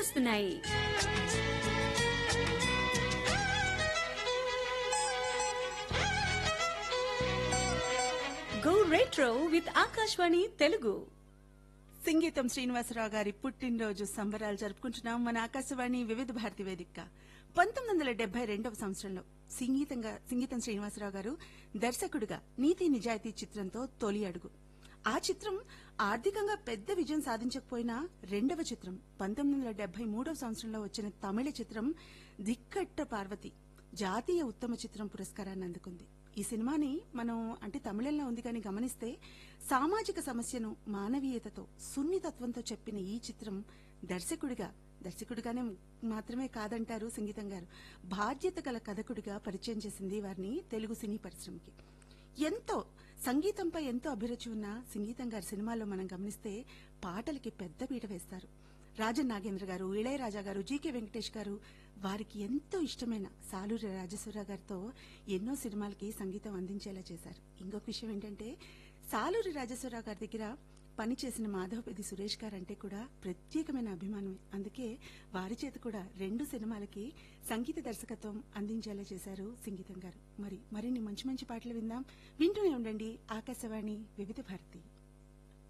వస్తున్నాయి. Go retro with Akashvani Telugu. సంగీతం శ్రీనివాసరావు గారి పుట్టినరోజు సంబరాలు జరుపుకుంటున్నాం మన ఆకాశవాణి వివిధ భారతి వేదిక. 1972వ సంవత్సరంలో సంగీతం శ్రీనివాసరావు గారు దర్శకుడిగా నీతి నిజాయితీ చిత్రంతో తొలి అడుగు. ఆ చిత్రం ఆర్థికంగా పెద్ద విజయం సాధించకపోయినా రెండవ చిత్రం 1973వ సంవత్సరంలో వచ్చిన తమిళ చిత్రం దిక్కట్ట పార్వతి జాతీయ ఉత్తమ చిత్రం పురస్కారాన్ని అందుకుంది. ఈ సినిమాని మనం అంటే తమిళంలో ఉంది కానీ గమనిస్తే సామాజిక సమస్యను మానవీయతతో సున్నితత్వంతో చెప్పిన ఈ చిత్రం దర్శకుడిగానే మాత్రమే కాదంటారు సంగీతం గారు, బాధ్యత గల కథకుడిగా పరిచయం చేసింది వారిని తెలుగు సినీ పరిశ్రమకి. సంగీతంపై ఎంతో అభిరుచి ఉన్న సంగీతం గారి సినిమాల్లో మనం గమనిస్తే పాటలకి పెద్ద పీట వేస్తారు. రాజన్ నాగేంద్ర గారు, ఇళయరాజా గారు, జీకే వెంకటేష్ గారు వారికి ఎంతో ఇష్టమైన సాలూరి రాజేశ్వరరావు గారితో ఎన్నో సినిమాలకి సంగీతం అందించేలా చేశారు. ఇంకొక విషయం ఏంటంటే సాలూరి రాజేశ్వరరావు గారి దగ్గర పనిచేసిన మాధవపతి సురేష్ గారు అంటే కూడా ప్రత్యేకమైన అభిమానమే. అందుకే వారి చేత కూడా 2 సినిమాలకి సంగీత దర్శకత్వం అందించేలా చేశారు సంగీతం గారు. మరిన్ని మంచి మంచి పాటలు విందాం. వింటూనే ఉండండి ఆకాశవాణి వివిధ భారతి.